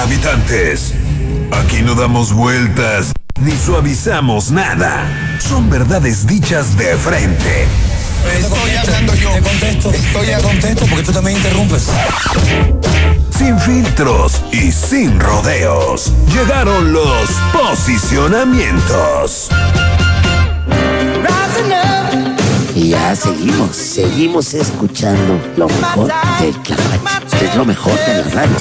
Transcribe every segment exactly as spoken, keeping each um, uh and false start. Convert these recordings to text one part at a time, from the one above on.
Habitantes, aquí no damos vueltas ni suavizamos nada. Son verdades dichas de frente. Estoy hablando yo. Te contesto. Estoy a contesto porque tú también interrumpes. Sin filtros y sin rodeos. Llegaron los posicionamientos. Y ya seguimos, seguimos escuchando lo mejor del Tlacuache, es lo mejor de la radio.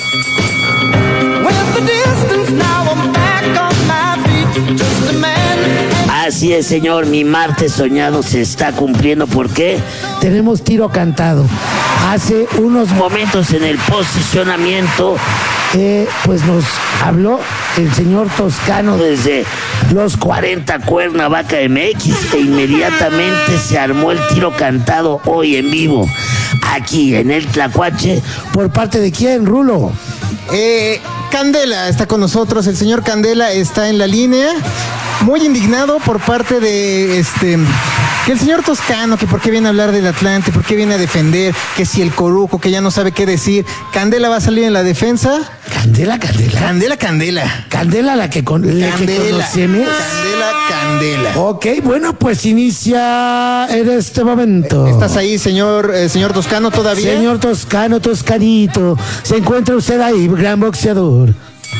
Así es, señor, mi martes soñado se está cumpliendo. ¿Por qué? Tenemos tiro cantado. Hace unos momentos en el posicionamiento, eh, pues nos habló el señor Toscano desde los cuarenta Cuernavaca M X e inmediatamente se armó el tiro cantado hoy en vivo, aquí en el Tlacuache. ¿Por parte de quién, Rulo? Eh, Candela está con nosotros, el señor Candela está en la línea, muy indignado por parte de este que el señor Toscano, que por qué viene a hablar del Atlante, por qué viene a defender, que si el Coruco, que ya no sabe qué decir. Candela va a salir en la defensa. Candela, Candela. Candela, Candela. Candela, la que, con, la Candela, que conocemos. Candela, Candela. Ok, bueno, pues inicia en este momento. ¿Estás ahí, señor, eh, señor Toscano, todavía? Señor Toscano, Toscanito, ¿se encuentra usted ahí, gran boxeador?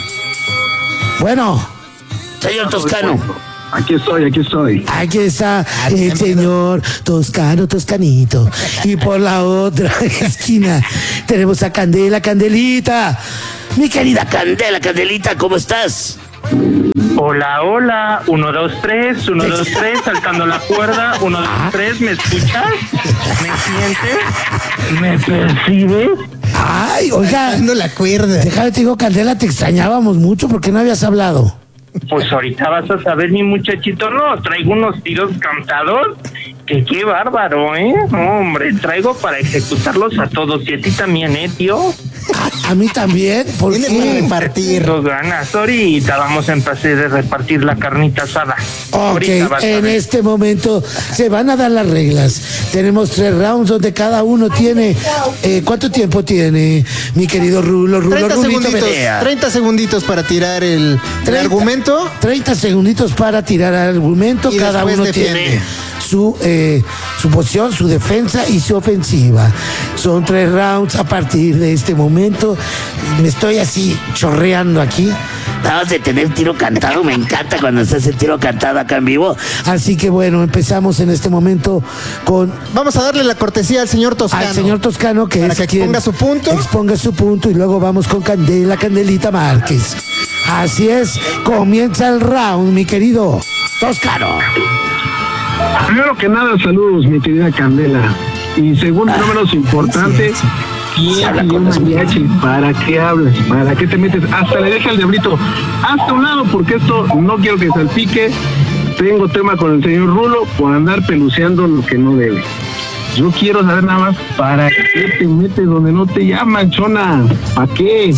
Bueno, señor Toscano. Aquí estoy, aquí estoy. Aquí está el señor Toscano, Toscanito. Y por la otra esquina tenemos a Candela, Candelita. Mi querida Candela, Candelita, ¿cómo estás? Hola, hola, uno, dos, tres, uno, dos, tres, saltando la cuerda, uno, dos, tres, ¿me escuchas? ¿Me sientes? ¿Me percibes? Ay, oiga, dando la cuerda. Déjame te digo, Candela, te extrañábamos mucho porque no habías hablado. Pues ahorita vas a saber, mi muchachito, no, traigo unos tiros cantados, que qué bárbaro, ¿eh? No, hombre, traigo para ejecutarlos a todos, y a ti también, ¿eh, tío? A, a mí también, ¿por Viene para qué? repartir. Dos ganas, ahorita vamos a empezar a repartir la carnita asada. Ok, en este momento se van a dar las reglas. Tenemos tres rounds donde cada uno tiene... Eh, ¿Cuánto tiempo tiene, mi querido Rulo? Rulo, treinta Rulito segunditos, Medea. treinta segunditos para tirar el, el treinta argumento. treinta segunditos para tirar el argumento. Y cada después uno defiende. tiene su, eh, su posición, su defensa y su ofensiva. Son tres rounds a partir de este momento. Me estoy así chorreando aquí. Acabas de tener tiro cantado, me encanta cuando se hace tiro cantado acá en vivo. Así que bueno, empezamos en este momento con... Vamos a darle la cortesía al señor Toscano. Al señor Toscano, que para es que quien exponga su punto. Exponga su punto y luego vamos con Candela, Candelita Márquez. Así es, comienza el round, mi querido Toscano. Primero que nada, saludos, mi querida Candela. Y segundo, no menos importante, ¿quién pidió mariachi? ¿Para qué hablas? ¿Para qué te metes? Hasta le deja el diablito hasta un lado, porque esto no quiero que salpique. Tengo tema con el señor Rulo por andar peluceando lo que no debe. Yo quiero saber nada más, ¿para qué te metes donde no te llaman, chona? ¿Para qué?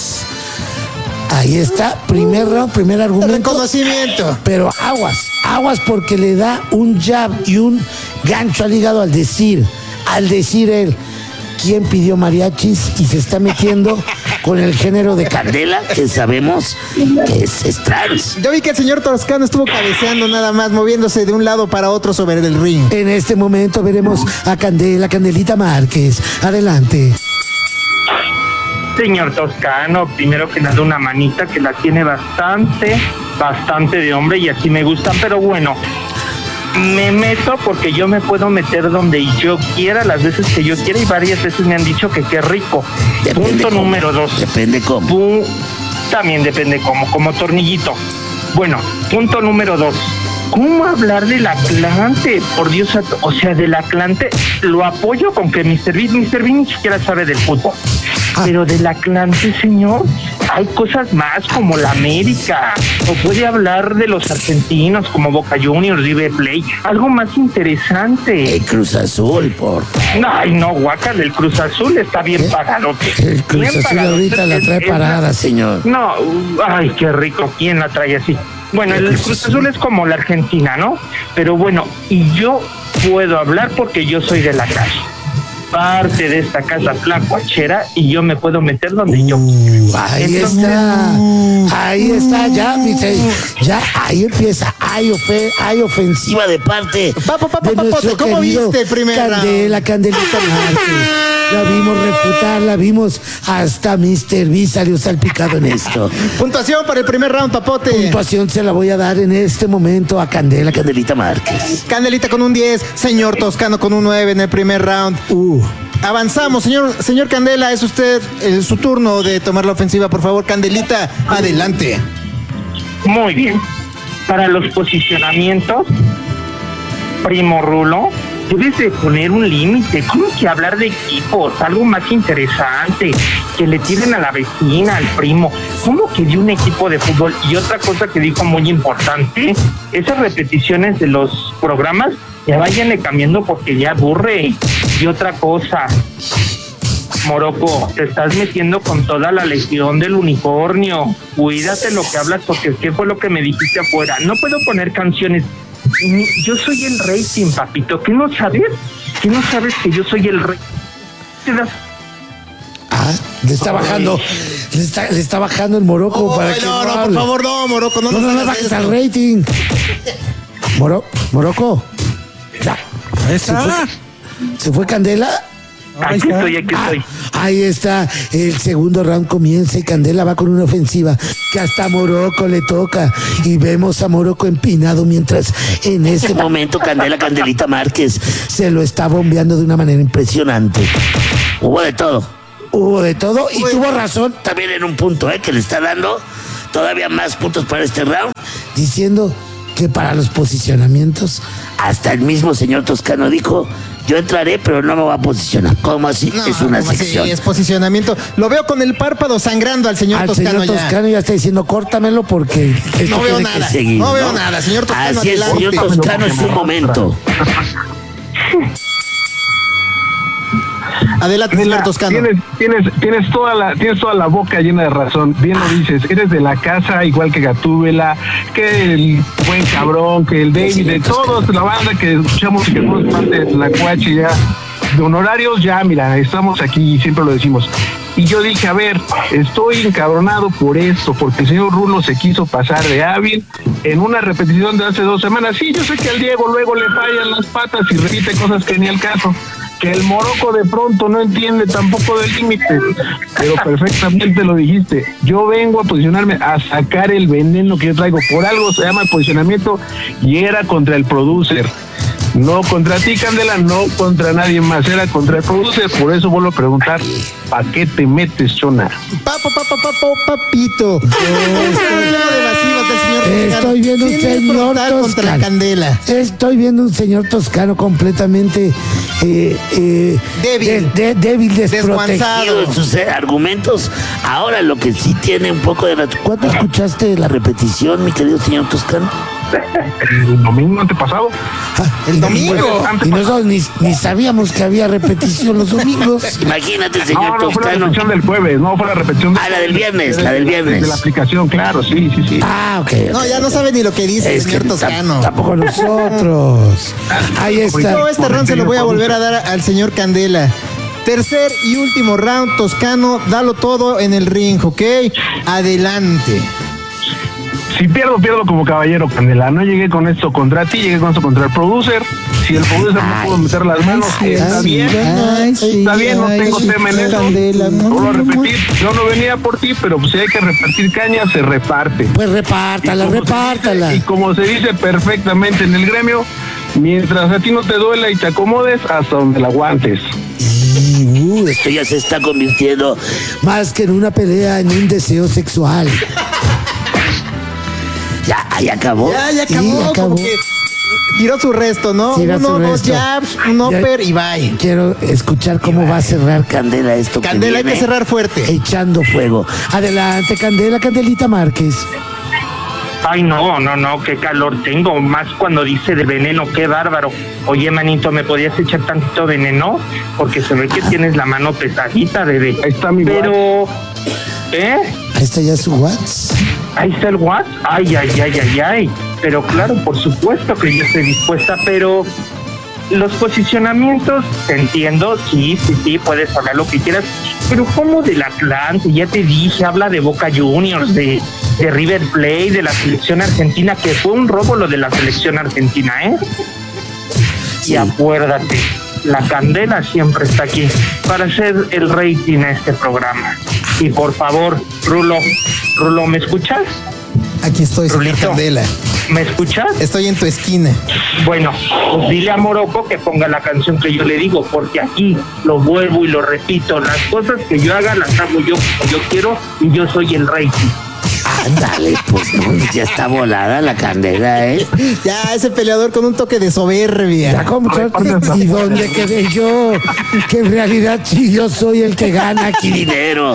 Ahí está, primer round, primer argumento. Reconocimiento. Pero aguas, aguas porque le da un jab y un gancho al hígado al decir, al decir él, ¿quién pidió mariachis? Y se está metiendo con el género de Candela, que sabemos que es, es trans. Yo vi que el señor Toscano estuvo cabeceando nada más, moviéndose de un lado para otro sobre el ring. En este momento veremos a Candela, Candelita Márquez. Adelante. Señor Toscano, primero que nada una manita que la tiene bastante, bastante de hombre y así me gusta, pero bueno, me meto porque yo me puedo meter donde yo quiera, las veces que yo quiera y varias veces me han dicho que qué rico. Depende Punto cómo, número dos. Depende cómo. Pu- también depende cómo, como tornillito. Bueno, punto número dos. ¿Cómo hablar del Atlante? Por Dios, o sea, del Atlante lo apoyo con que mister Bean, mister Bean ni siquiera sabe del fútbol. Ah. Pero del Atlante, señor, hay cosas más como la América. O puede hablar de los argentinos como Boca Juniors, River Plate. Algo más interesante. El Cruz Azul, por Ay, no, guácala, el Cruz Azul está bien pagado. El Cruz Bien Azul pagado. ahorita la trae Es- es- parada, señor. No, ay, qué rico. ¿Quién la trae así? Bueno, el Cruz Azul es como la Argentina, ¿no? Pero bueno, y yo puedo hablar porque yo soy de la calle. parte de esta casa tlacuachera y yo me puedo meter donde uh, yo quiera. Ahí Entonces, está, ahí está, ya, dice, ya ahí empieza, hay, ofe, hay ofensiva de parte Papo, papo, de papo, nuestro ¿cómo querido viste el primer Candela, Candelita Márquez. La vimos refutar, la vimos, hasta mister B salió salpicado en esto. Puntuación para el primer round, papote. Puntuación se la voy a dar en este momento a Candela, Candelita Márquez. Candelita con un diez, señor Toscano con un nueve en el primer round. Uh. Avanzamos, señor, señor Candela, es usted eh, su turno de tomar la ofensiva, por favor. Candelita, adelante. muy bien. Para los posicionamientos, primo Rulo, debes de poner un límite. ¿Cómo que hablar de equipos? Algo más interesante, que le tiren a la vecina, al primo. ¿Cómo que de un equipo de fútbol? Y otra cosa que dijo muy importante, esas repeticiones de los programas, ya váyanle cambiando porque ya aburre. Y otra cosa, Morocco, te estás metiendo con toda la legión del unicornio. Cuídate lo que hablas porque ¿qué fue lo que me dijiste afuera? No puedo poner canciones. Yo soy el rating, papito. ¿Qué no sabes? ¿Qué no sabes que yo soy el rey? ¿Te das? Ah, le está bajando, le está, le está bajando el Morocco Oh, para no, que no, no por hable. favor, no, Morocco, no No, nos no, no hagas bajes esto. al rating. Moro, Morocco. Ya. Ahí ¿Se fue, está. ¿Se fue Candela? Aquí estoy, aquí Ah, estoy. ahí está, el segundo round comienza y Candela va con una ofensiva que hasta Morocco le toca y vemos a Morocco empinado mientras en ese momento Candela, Candelita Márquez se lo está bombeando de una manera impresionante. Hubo de todo, hubo de todo y tuvo razón también en un punto, ¿eh? Que le está dando todavía más puntos para este round, diciendo que para los posicionamientos hasta el mismo señor Toscano dijo: yo entraré, pero no me voy a posicionar. ¿Cómo así? No, es una ¿cómo así? sección. Es posicionamiento. Lo veo con el párpado sangrando al señor Al Toscano señor ya. Toscano ya está diciendo, córtamelo porque esto No veo tiene que nada, seguir, no veo nada, señor Toscano, Así es, adelante. señor Toscano, es su momento. Adelante, Mira, señor Toscano. Tienes, tienes, tienes toda la, tienes toda la boca llena de razón. Bien lo dices, eres de la casa igual que Gatúbela, que el buen cabrón, que el David, de todos, la banda que escuchamos y que somos parte de la Cuache ya. De honorarios ya, mira, estamos aquí y siempre lo decimos. Y yo dije, a ver, estoy encabronado por esto, porque el señor Rulo se quiso pasar de hábil en una repetición de hace dos semanas. Sí, yo sé que al Diego luego le fallan las patas y repite cosas que ni al caso. Que el Morocco de pronto no entiende tampoco del límite, pero perfectamente lo dijiste. Yo vengo a posicionarme, a sacar el veneno que yo traigo. Por algo se llama posicionamiento y era contra el producer. No contra ti, Candela, no contra nadie más, era contra el producer. Por eso vuelvo a preguntar, ¿para qué te metes, chona? Papo, papo, papo, papito. Estoy lleno de lascivas del señor Toscano. Estoy viendo un Sin señor frontal contra la Toscano. Candela. Estoy viendo un señor Toscano completamente eh, eh, Débil. de- de- débil, desprotegido Desguanzado. en sus eh, argumentos. Ahora lo que sí tiene un poco de razón. ¿Cuándo escuchaste la repetición, mi querido señor Toscano? El domingo antepasado. El domingo. Y nosotros ni, ni sabíamos que había repetición los domingos. Imagínate, señor No, no fue la Toscano. repetición del jueves, no fue la repetición Ah, la del viernes, la del viernes. de la aplicación, claro, sí, sí, sí. Ah, ok. No, ok, ya no ok. sabe ni lo que dice el Es que señor tam- Toscano. tampoco nosotros. Ahí está. Yo este round se lo voy a volver a dar al señor Candela. Tercer y último round, Toscano, dalo todo en el ring, ¿ok? Adelante. Si pierdo, pierdo como caballero, Candela. No llegué con esto contra ti, llegué con esto contra el producer. Si el producer no pudo meter las manos, está bien. Ay, sí, Está bien, no ay, tengo sí, tema en eso. Candela, no, Vuelvo a no, repetir, yo no venía por ti, pero pues si hay que repartir caña, se reparte. Pues repártala, Y como se repártala. dice- Y como se dice perfectamente en el gremio, mientras a ti no te duela y te acomodes, hasta donde la aguantes. Y, uh, esto ya se está convirtiendo más que en una pelea, en un deseo sexual. Ya, ahí acabó. Ya, ya Sí, acabó, como que tiró su resto, ¿no? Tira Uno, su dos resto. jabs, un Ya- upper y bye. Quiero escuchar cómo va a cerrar Candela esto. que Candela, hay que viene cerrar fuerte. Echando fuego. Adelante, Candela, Candelita Márquez. Ay, no, no, no, qué calor tengo, más cuando dice de veneno, qué bárbaro. Oye, manito, ¿me podías echar tantito veneno? Porque se ve que tienes la mano pesadita, bebé. Ahí está mi Pero, ¿eh? Ahí está ya su WhatsApp. Ahí está el what? Ay, ay, ay, ay, ay. Pero claro, por supuesto que yo estoy dispuesta, pero los posicionamientos, te entiendo, sí, sí, sí, puedes hablar lo que quieras, pero ¿cómo del Atlante? Ya te dije, habla de Boca Juniors, de, de River Plate, de la selección argentina, que fue un robo lo de la selección argentina, ¿eh? Sí. Y acuérdate, la Candela siempre está aquí para hacer el rating a este programa. Y por favor, Rulo, Rulo, ¿me escuchas? Aquí estoy, señor Rulito. Candela. ¿Me escuchas? Estoy en tu esquina. Bueno, pues dile a Morocco que ponga la canción que yo le digo, porque aquí lo vuelvo y lo repito, las cosas que yo haga las hago yo como yo quiero y yo soy el rating. Ándale, pues no, ya está volada la Candela, ¿eh? Ya, ese peleador con un toque de soberbia. Ya, ¿cómo? ¿Y dónde quedé yo? Que en realidad sí, yo soy el que gana aquí dinero.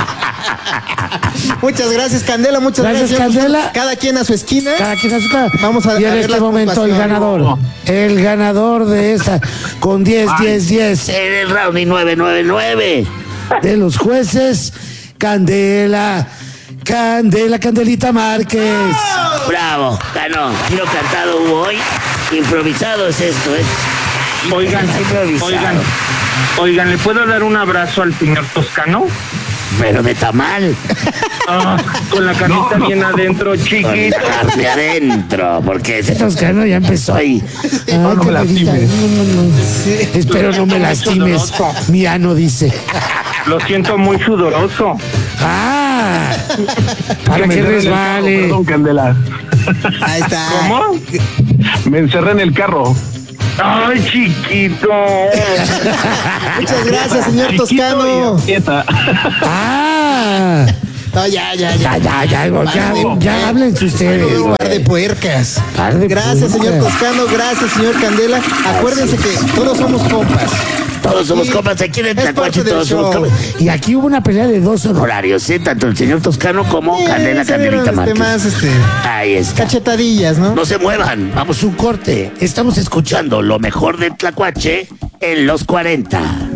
Muchas gracias, Candela, muchas Gracias, gracias. Candela. Cada quien a su esquina. Cada quien a su casa. Vamos a- y a en ver este las momento el puntuaciones. ganador, el ganador de esta, con diez, diez, diez en el round y nueve, nueve, nueve de los jueces, Candela, Candela, Candelita Márquez. Bravo, ganó. Tiro cantado hubo hoy. Improvisado es esto, ¿eh? Oigan, Improvisado. oigan, oigan, ¿le puedo dar un abrazo al señor Toscano? Pero de tamal. Ah, con la carnita bien adentro, Con chiquito. la carne adentro, porque ese Toscano ya empezó ahí. Ay, no me Candelita, lastimes. no, no, no. Espero no me lastimes, mi ano dice. Lo siento muy sudoroso. Ah, para Me que encerré en el carro, resbale. Perdón, Candela. Ahí está. ¿Cómo? Me encerré en el carro. Ay, chiquito. Muchas gracias, señor Chiquito Toscano. y aprieta. Ah, No, ya, ya, ya, ya. ya, ya, ya, ya hablen ustedes. Un par de güey. puercas. Par de Gracias, señor puercas. Toscano. Gracias, señor Candela. Acuérdense que todos somos compas. Todos somos Sí, compas aquí en el es Tlacuache, parte del todos somos show. compas. Y aquí hubo una pelea de dos honorarios. Horarios, ¿eh? Tanto el señor Toscano como Candela, se dieron, Candelita este, Márquez. más este, Ahí está. cachetadillas, ¿no? No se muevan, vamos a un corte. Estamos escuchando lo mejor del Tlacuache en los cuarenta.